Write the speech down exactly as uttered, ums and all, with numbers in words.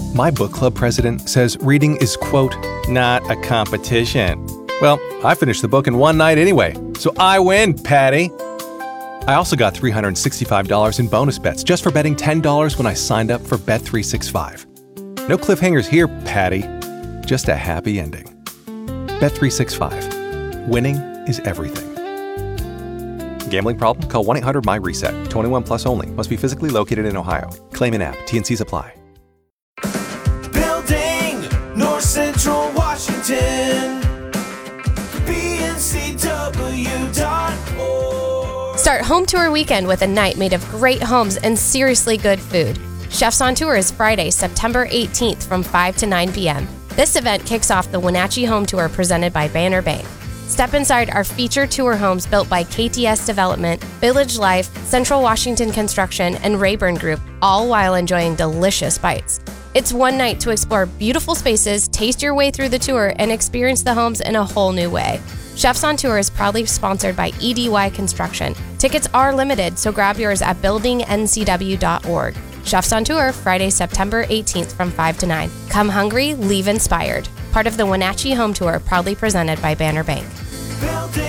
My book club president says reading is, quote, not a competition. Well, I finished the book in one night anyway, so I win, Patty. I also got three hundred sixty-five dollars in bonus bets just for betting ten dollars when I signed up for Bet three sixty-five. No cliffhangers here, Patty. Just a happy ending. Bet three sixty-five. Winning is everything. Gambling problem? Call one eight hundred M Y reset. twenty-one plus only. Must be physically located in Ohio. Claim in app. T N Cs apply. Building North Central Washington. B N C W dot org. Start Home Tour Weekend with a night made of great homes and seriously good food. Chefs on Tour is Friday, September eighteenth from five to nine p.m. This event kicks off the Wenatchee Home Tour presented by Banner Bank. Step inside our feature tour homes built by K T S Development, Village Life, Central Washington Construction, and Rayburn Group, all while enjoying delicious bites. It's one night to explore beautiful spaces, taste your way through the tour, and experience the homes in a whole new way. Chefs on Tour is proudly sponsored by E D Y Construction. Tickets are limited, so grab yours at building N C W dot org. Chefs on Tour, Friday, September eighteenth from five to nine. Come hungry, leave inspired. Part of the Wenatchee Home Tour, proudly presented by Banner Bank. Building